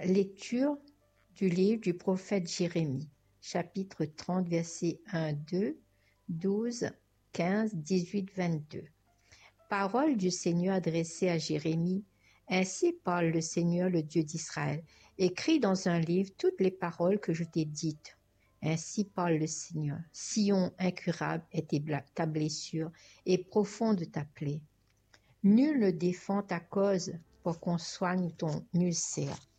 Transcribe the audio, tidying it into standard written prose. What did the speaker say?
Lecture du livre du prophète Jérémie, chapitre 30, versets 1, 2, 12, 15, 18, 22. Parole du Seigneur adressée à Jérémie. Ainsi parle le Seigneur, le Dieu d'Israël. Écris dans un livre toutes les paroles que je t'ai dites. Ainsi parle le Seigneur. Sion incurable est ta blessure et profonde ta plaie. Nul ne défend ta cause pour qu'on soigne ton ulcère.